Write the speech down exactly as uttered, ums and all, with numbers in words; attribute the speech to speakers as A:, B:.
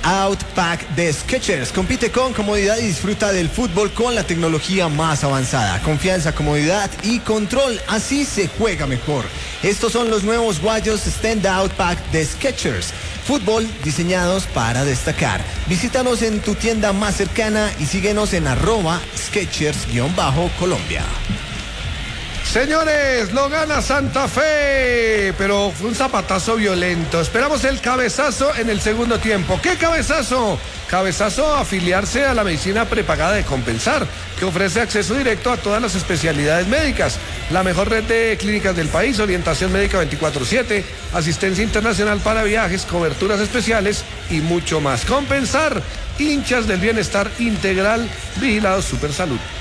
A: Out Pack de Skechers. Compite con comodidad y disfruta del fútbol con la tecnología más avanzada. Confianza, comodidad y control. Así se juega mejor. Estos son los nuevos guayos Stand Out Pack de Skechers. Fútbol diseñados para destacar. Visítanos en tu tienda más cercana y síguenos en arroba Skechers-Colombia.
B: Señores, lo gana Santa Fe, pero fue un zapatazo violento. Esperamos el cabezazo en el segundo tiempo. ¿Qué cabezazo? Cabezazo a afiliarse a la medicina prepagada de Compensar, que ofrece acceso directo a todas las especialidades médicas, la mejor red de clínicas del país, orientación médica veinticuatro siete, asistencia internacional para viajes, coberturas especiales y mucho más. Compensar, hinchas del bienestar integral, vigilados Supersalud.